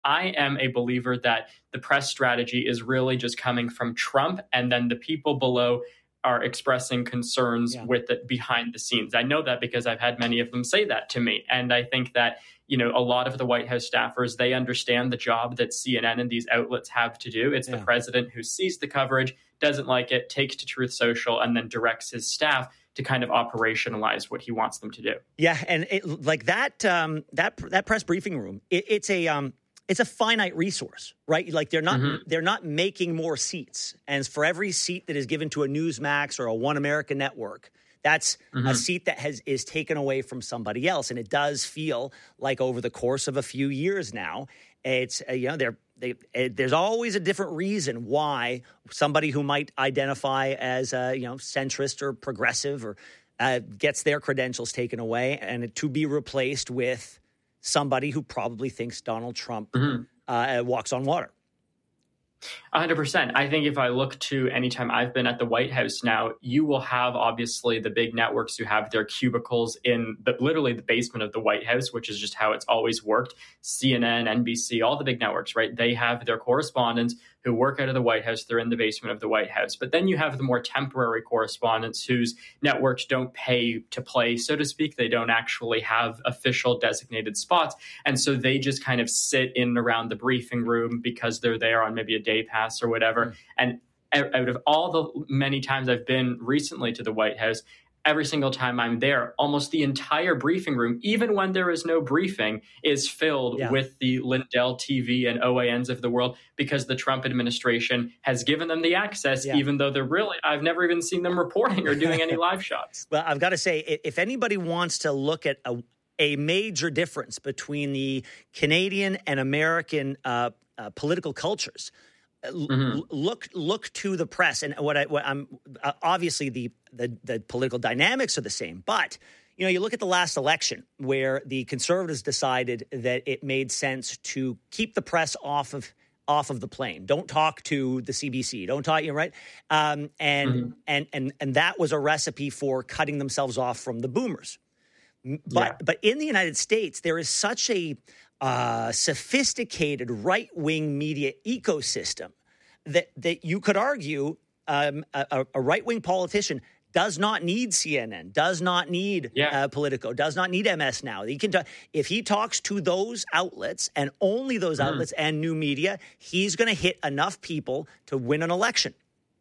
I am a believer that the press strategy is really just coming from Trump, and then the people below are expressing concerns with it behind the scenes. I know that because I've had many of them say that to me. And I think that, a lot of the White House staffers, they understand the job that CNN and these outlets have to do. It's the president who sees the coverage, doesn't like it, takes to Truth Social, and then directs his staff to kind of operationalize what he wants them to do. Yeah, and that press briefing room, it's a finite resource, right? Like they're not making more seats. And for every seat that is given to a Newsmax or a One America Network, that's a seat that is taken away from somebody else. And it does feel like over the course of a few years now, it's there's always a different reason why somebody who might identify as centrist or progressive or gets their credentials taken away and to be replaced with somebody who probably thinks Donald Trump walks on water. 100%. I think if I look to anytime I've been at the White House now, you will have obviously the big networks who have their cubicles in literally the basement of the White House, which is just how it's always worked. CNN, NBC, all the big networks, right? They have their correspondents who work out of the White House. They're in the basement of the White House. But then you have the more temporary correspondents whose networks don't pay to play, so to speak. They don't actually have official designated spots. And so they just kind of sit in and around the briefing room because they're there on maybe a day pass or whatever. And out of all the many times I've been recently to the White House, every single time I'm there, almost the entire briefing room, even when there is no briefing, is filled with the Lindell TV and OANs of the world because the Trump administration has given them the access, even though I've never even seen them reporting or doing any live shots. Well, I've got to say, if anybody wants to look at a major difference between the Canadian and American political cultures, look to the press, and what I'm obviously the political dynamics are the same, but you look at the last election where the Conservatives decided that it made sense to keep the press off of the plane. Don't talk to the CBC. Don't talk, right? And that was a recipe for cutting themselves off from the boomers. But in the United States, there is such a sophisticated right-wing media ecosystem that you could argue a right-wing politician does not need CNN, does not need Politico, does not need MS Now. He can if he talks to those outlets and only those outlets and new media, he's going to hit enough people to win an election.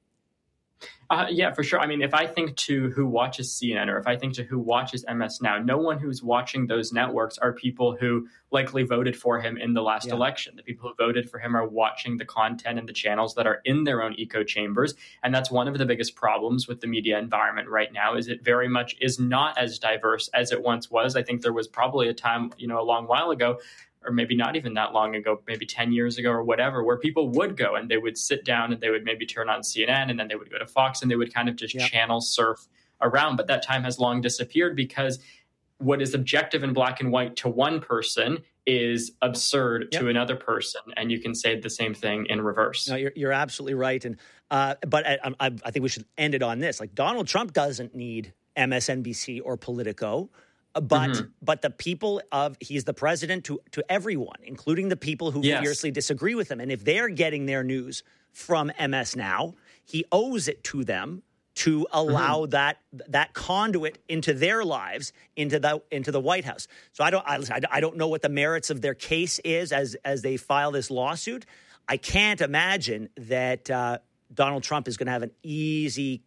Yeah, for sure. I mean, if I think to who watches CNN or if I think to who watches MS Now, no one who's watching those networks are people who likely voted for him in the last election. The people who voted for him are watching the content and the channels that are in their own echo chambers. And that's one of the biggest problems with the media environment right now is it very much is not as diverse as it once was. I think there was probably a time, a long while ago, or maybe not even that long ago, maybe 10 years ago or whatever, where people would go and they would sit down and they would maybe turn on CNN and then they would go to Fox and they would kind of just channel surf around. But that time has long disappeared because what is objective and black and white to one person is absurd to another person. And you can say the same thing in reverse. No, you're absolutely right. And but I think we should end it on this. Like Donald Trump doesn't need MSNBC or Politico. But the people he's the president to everyone, including the people who fiercely disagree with him. And if they're getting their news from MS Now, he owes it to them to allow that conduit into their lives, into the White House. So I don't know what the merits of their case is as they file this lawsuit. I can't imagine that Donald Trump is going to have an easy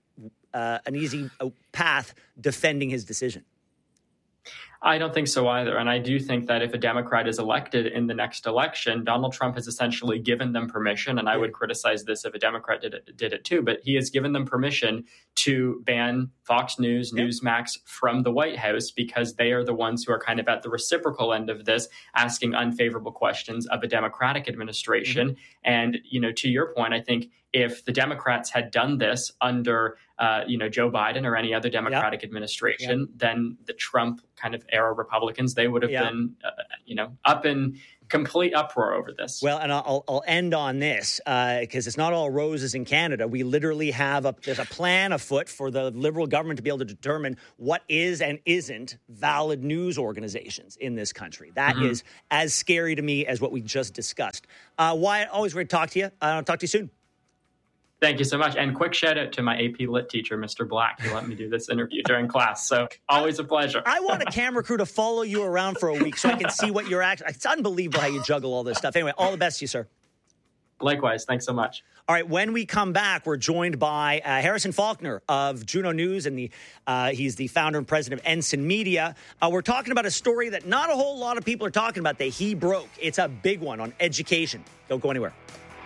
path defending his decision. I don't think so either. And I do think that if a Democrat is elected in the next election, Donald Trump has essentially given them permission. And I would criticize this if a Democrat did it too. But he has given them permission to ban Fox News, Newsmax from the White House because they are the ones who are kind of at the reciprocal end of this, asking unfavorable questions of a Democratic administration. And, to your point, I think if the Democrats had done this under, Joe Biden or any other Democratic administration, then the Trump kind of era Republicans, they would have been, up in complete uproar over this. Well, and I'll end on this because it's not all roses in Canada. We literally there's a plan afoot for the Liberal government to be able to determine what is and isn't valid news organizations in this country. That is as scary to me as what we just discussed. Wyatt, always great to talk to you. I'll talk to you soon. Thank you so much. And quick shout out to my AP Lit teacher, Mr. Black, who let me do this interview during class. So always a pleasure. I want a camera crew to follow you around for a week so I can see what you're actually... It's unbelievable how you juggle all this stuff. Anyway, all the best to you, sir. Likewise. Thanks so much. All right, when we come back, we're joined by Harrison Faulkner of Juno News, and he's the founder and president of Ensign Media. We're talking about a story that not a whole lot of people are talking about that he broke. It's a big one on education. Don't go anywhere.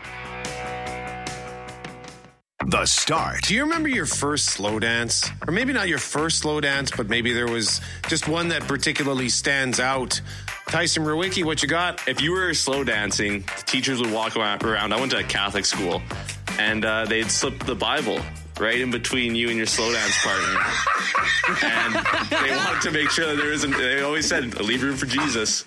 The Start. Do you remember your first slow dance? Or maybe not your first slow dance, but maybe there was just one that particularly stands out. Tyson Rewicki, what you got? If you were slow dancing, the teachers would walk around. I went to a Catholic school, and they'd slip the Bible right in between you and your slow dance partner. And they wanted to make sure that there isn't, they always said, leave room for Jesus.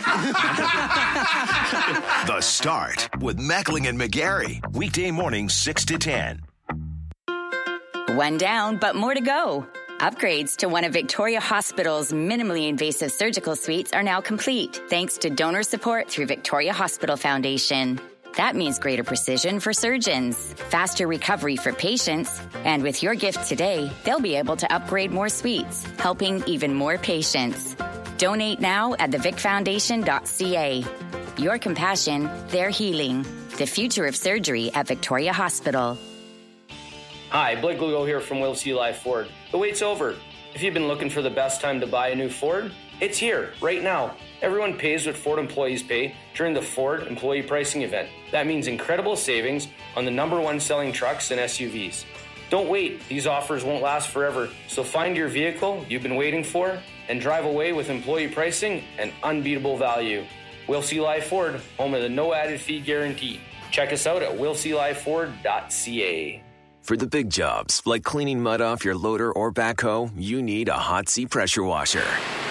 The Start with Mackling and McGarry. Weekday mornings 6 to 10. One down, but more to go. Upgrades to one of Victoria Hospital's minimally invasive surgical suites are now complete, thanks to donor support through Victoria Hospital Foundation. That means greater precision for surgeons, faster recovery for patients, and with your gift today, they'll be able to upgrade more suites, helping even more patients. Donate now at thevicfoundation.ca. Your compassion, their healing. The future of surgery at Victoria Hospital. Hi, Blake Lugo here from Will C. Live Ford. The wait's over. If you've been looking for the best time to buy a new Ford, it's here, right now. Everyone pays what Ford employees pay during the Ford Employee Pricing Event. That means incredible savings on the #1 selling trucks and SUVs. Don't wait. These offers won't last forever. So find your vehicle you've been waiting for and drive away with employee pricing and unbeatable value. Will C. Live Ford, home of the no added fee guarantee. Check us out at willclifeford.ca. For the big jobs, like cleaning mud off your loader or backhoe, you need a Hot Sea pressure washer.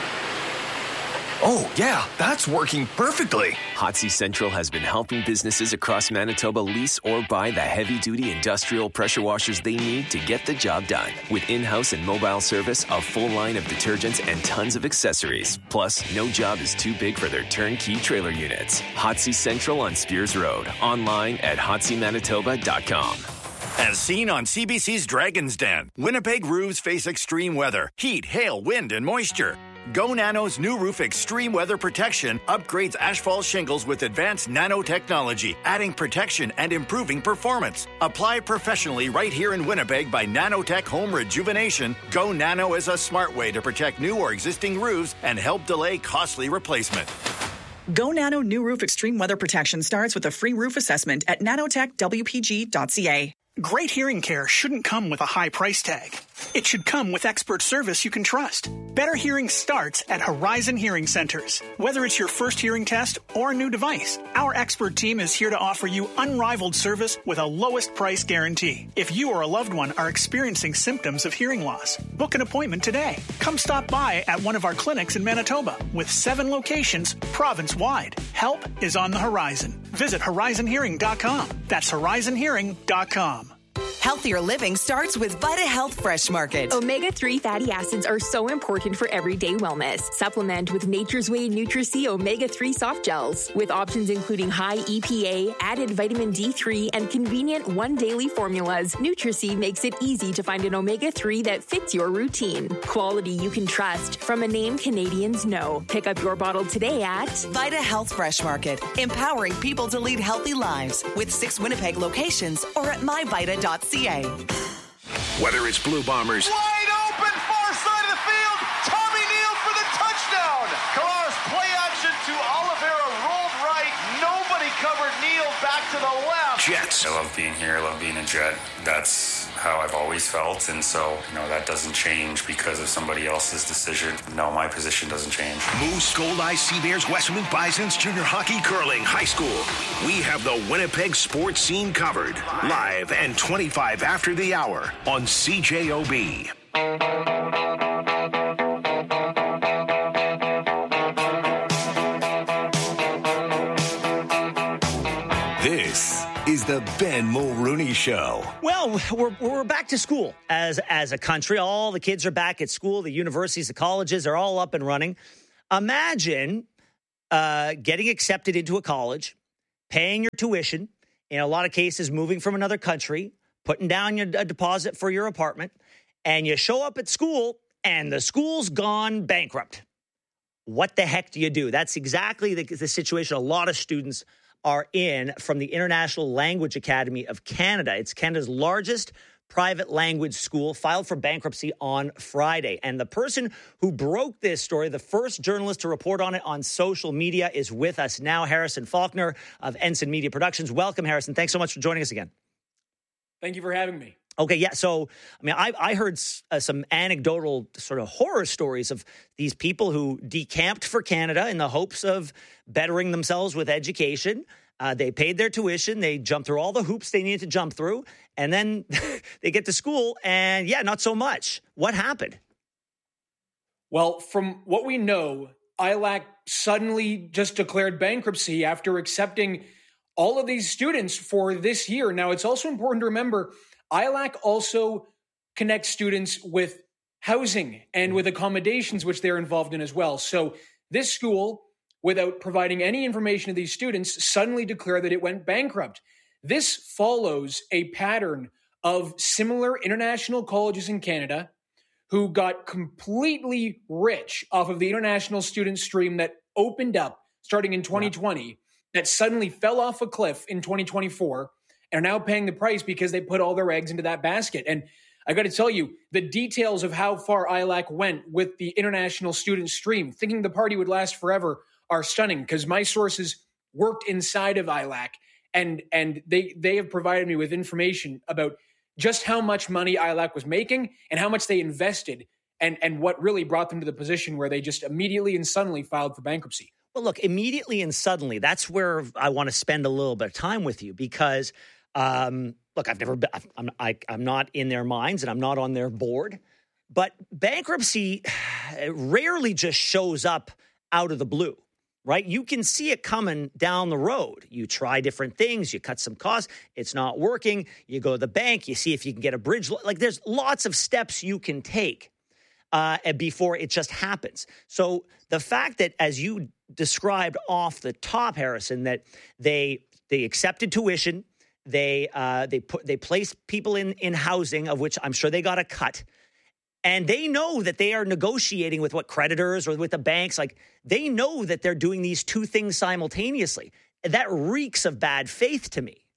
Oh, yeah, that's working perfectly. Hot Sea Central has been helping businesses across Manitoba lease or buy the heavy-duty industrial pressure washers they need to get the job done. With in-house and mobile service, a full line of detergents, and tons of accessories. Plus, no job is too big for their turnkey trailer units. Hot Sea Central on Spears Road. Online at hotseamanitoba.com. As seen on CBC's Dragon's Den, Winnipeg roofs face extreme weather, heat, hail, wind, and moisture. Go Nano's new roof extreme weather protection upgrades asphalt shingles with advanced nanotechnology, adding protection and improving performance. Apply professionally right here in Winnipeg by Nanotech Home Rejuvenation. Go Nano is a smart way to protect new or existing roofs and help delay costly replacement. Go Nano new roof extreme weather protection starts with a free roof assessment at nanotechwpg.ca. Great hearing care shouldn't come with a high price tag. It should come with expert service you can trust. Better hearing starts at Horizon Hearing Centers. Whether it's your first hearing test or a new device, our expert team is here to offer you unrivaled service with a lowest price guarantee. If you or a loved one are experiencing symptoms of hearing loss, book an appointment today. Come stop by at one of our clinics in Manitoba with 7 locations province-wide. Help is on the horizon. Visit horizonhearing.com. That's horizonhearing.com. Healthier living starts with VitaHealth Fresh Market. Omega-3 fatty acids are so important for everyday wellness. Supplement with Nature's Way Nutri-C Omega-3 soft gels with options including high EPA, added vitamin D3, and convenient one daily formulas. Nutri-C makes it easy to find an omega-3 that fits your routine. Quality you can trust from a name Canadians know. Pick up your bottle today at VitaHealth Fresh Market, empowering people to lead healthy lives with 6 Winnipeg locations or at myvita.ca. Whether it's Blue Bombers, wide open, far side of the field, Tommy Neal for the touchdown. Kalaris play action to Oliveira, rolled right. Nobody covered Neal, back to the left. Jets. I love being here. I love being a Jet. That's how I've always felt, and so that doesn't change because of somebody else's decision. No, my position doesn't change. Moose, Gold Eyes, Sea Bears, Westmount Bisons, junior hockey, curling, high school. We have the Winnipeg sports scene covered. Live and 25 after the hour on CJOB. This is the Ben Mulrooney Show. Well, we're back to school as a country. All the kids are back at school. The universities, the colleges are all up and running. Imagine getting accepted into a college, paying your tuition, in a lot of cases moving from another country, putting down a deposit for your apartment, and you show up at school and the school's gone bankrupt. What the heck do you do? That's exactly the situation a lot of students are in from the International Language Academy of Canada. It's Canada's largest private language school, filed for bankruptcy on Friday. And the person who broke this story, the first journalist to report on it on social media, is with us now, Harrison Faulkner of Ensign Media Productions. Welcome, Harrison. Thanks so much for joining us again. Thank you for having me. Okay, yeah. So, I mean, I heard some anecdotal sort of horror stories of these people who decamped for Canada in the hopes of bettering themselves with education. They paid their tuition. They jumped through all the hoops they needed to jump through. And then they get to school and, yeah, not so much. What happened? Well, from what we know, ILAC suddenly just declared bankruptcy after accepting all of these students for this year. Now, it's also important to remember ILAC also connects students with housing and with accommodations, which they're involved in as well. So this school, without providing any information to these students, suddenly declared that it went bankrupt. This follows a pattern of similar international colleges in Canada who got completely rich off of the international student stream that opened up starting in 2020, that suddenly fell off a cliff in 2024, and are now paying the price because they put all their eggs into that basket. And I got to tell you, the details of how far ILAC went with the international student stream, thinking the party would last forever, are stunning, because my sources worked inside of ILAC, and they have provided me with information about just how much money ILAC was making and how much they invested, and what really brought them to the position where they just immediately and suddenly filed for bankruptcy. Well, look, immediately and suddenly, that's where I want to spend a little bit of time with you, because look, I've never been, I'm not in their minds and I'm not on their board, but bankruptcy rarely just shows up out of the blue, right? You can see it coming down the road. You try different things, you cut some costs, it's not working, you go to the bank, you see if you can get a bridge. Like, there's lots of steps you can take before it just happens. So the fact that, as you described off the top, Harrison, that they accepted tuition, they placed people in housing, of which I'm sure they got a cut, and they know that they are negotiating with creditors or with the banks. Like, they know that they're doing these two things simultaneously. That reeks of bad faith to me.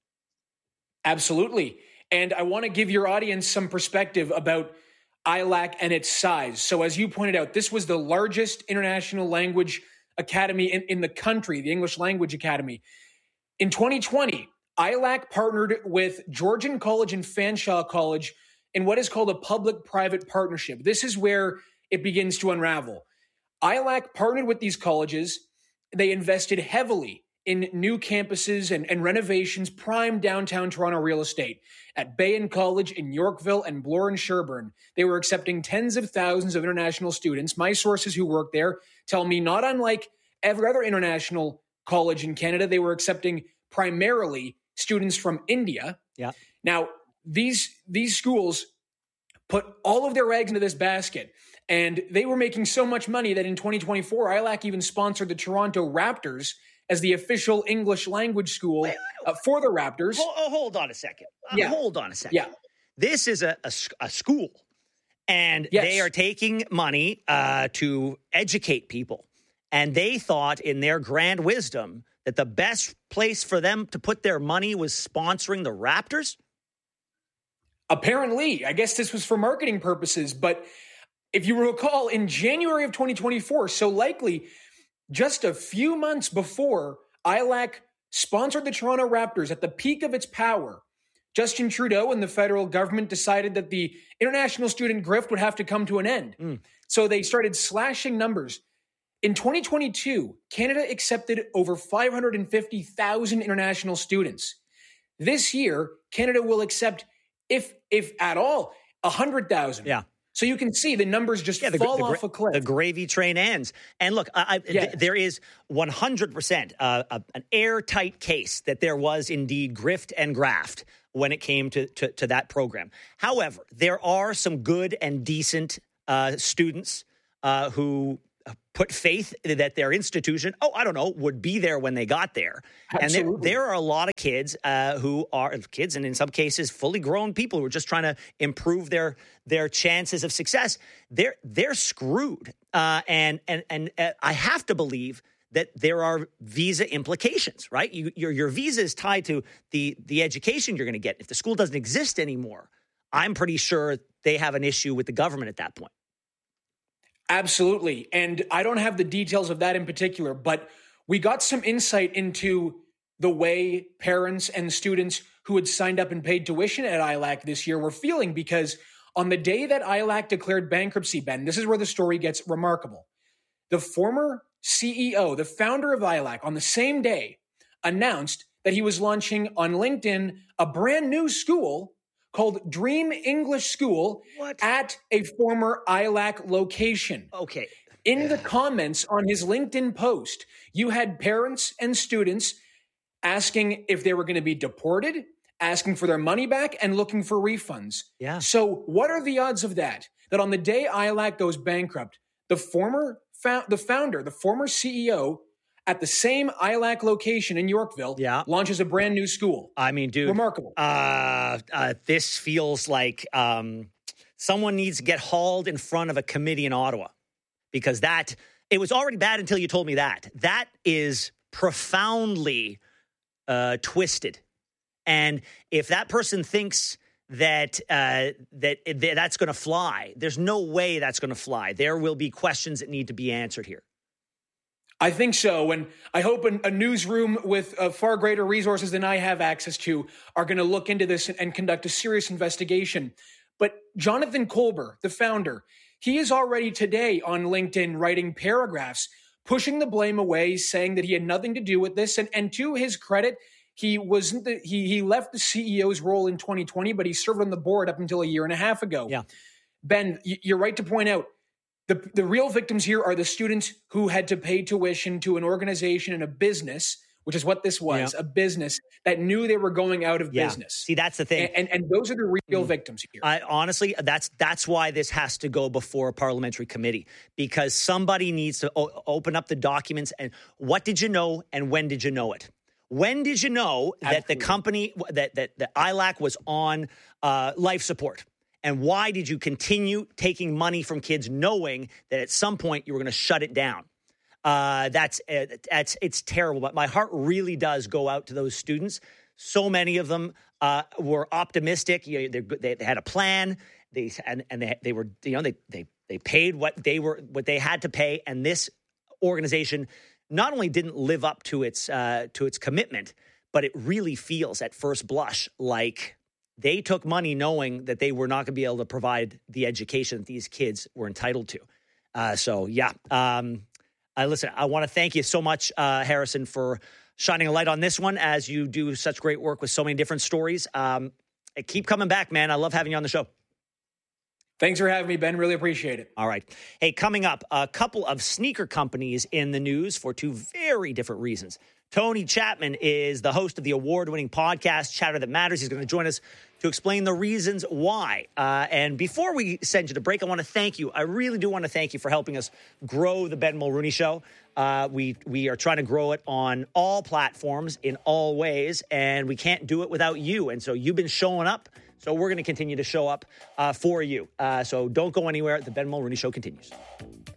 Absolutely. And I want to give your audience some perspective about ILAC and its size. So as you pointed out, this was the largest international language academy in the country, the English Language Academy. In 2020, ILAC partnered with Georgian College and Fanshawe College in what is called a public-private partnership. This is where it begins to unravel. ILAC partnered with these colleges. They invested heavily in new campuses and renovations, prime downtown Toronto real estate. At Bayon College in Yorkville and Bloor and Sherbourne, they were accepting tens of thousands of international students. My sources who work there tell me, not unlike every other international college in Canada, they were accepting primarily students from India. Yeah. Now, these schools put all of their eggs into this basket, and they were making so much money that in 2024, ILAC even sponsored the Toronto Raptors as the official English language school for the Raptors. Hold on a second. Yeah. Hold on a second. Yeah. This is a school, and they are taking money to educate people. And they thought, in their grand wisdom, that the best place for them to put their money was sponsoring the Raptors? Apparently. I guess this was for marketing purposes. But if you recall, in January of 2024, so likely just a few months before ILAC sponsored the Toronto Raptors at the peak of its power, Justin Trudeau and the federal government decided that the international student grift would have to come to an end. So they started slashing numbers. In 2022, Canada accepted over 550,000 international students. This year, Canada will accept, if at all, 100,000. Yeah. So you can see the numbers just fall off a cliff. The gravy train ends. And look, there is 100% an airtight case that there was indeed grift and graft when it came to that program. However, there are some good and decent students who put faith that their institution, would be there when they got there. Absolutely. And there are a lot of kids who are kids, and in some cases, fully grown people who are just trying to improve their chances of success. They're screwed. And I have to believe that there are visa implications, right? Your visa is tied to the education you're going to get. If the school doesn't exist anymore, I'm pretty sure they have an issue with the government at that point. Absolutely. And I don't have the details of that in particular, but we got some insight into the way parents and students who had signed up and paid tuition at ILAC this year were feeling, because on the day that ILAC declared bankruptcy, Ben, this is where the story gets remarkable. The former CEO, the founder of ILAC, on the same day announced that he was launching on LinkedIn a brand new school called Dream English School at a former ILAC location. Okay. In the comments on his LinkedIn post, you had parents and students asking if they were going to be deported, asking for their money back, and looking for refunds. Yeah. So what are the odds of that? That on the day ILAC goes bankrupt, the founder, the former CEO, at the same ILAC location in Yorkville, launches a brand new school. I mean, dude. Remarkable. This feels like someone needs to get hauled in front of a committee in Ottawa, because it was already bad until you told me that. That is profoundly twisted. And if that person thinks that's going to fly, there's no way that's going to fly. There will be questions that need to be answered here. I think so, and I hope a newsroom with far greater resources than I have access to are going to look into this and conduct a serious investigation. But Jonathan Kolber, the founder, he is already today on LinkedIn writing paragraphs, pushing the blame away, saying that he had nothing to do with this. And to his credit, he left the CEO's role in 2020, but he served on the board up until a year and a half ago. Yeah. Ben, you're right to point out, the real victims here are the students who had to pay tuition to an organization and a business, which is what this was, a business that knew they were going out of business. See, that's the thing. And those are the real victims here. Honestly, that's why this has to go before a parliamentary committee, because somebody needs to open up the documents. And what did you know, and when did you know it? When did you know that the company, that ILAC was on life support? And why did you continue taking money from kids knowing that at some point you were going to shut it down? It's terrible. But my heart really does go out to those students. So many of them were optimistic. They had a plan. They paid what they had to pay. And this organization not only didn't live up to its commitment, but it really feels at first blush like they took money knowing that they were not going to be able to provide the education that these kids were entitled to. Listen, I want to thank you so much, Harrison, for shining a light on this one, as you do such great work with so many different stories. Keep coming back, man. I love having you on the show. Thanks for having me, Ben. Really appreciate it. All right. Hey, coming up, a couple of sneaker companies in the news for two very different reasons. Tony Chapman is the host of the award-winning podcast, Chatter That Matters. He's going to join us to explain the reasons why. And before we send you to break, I want to thank you. I really do want to thank you for helping us grow the Ben Mulrooney Show. We are trying to grow it on all platforms in all ways, and we can't do it without you. And so you've been showing up, so we're going to continue to show up for you. So don't go anywhere. The Ben Mulrooney Show continues.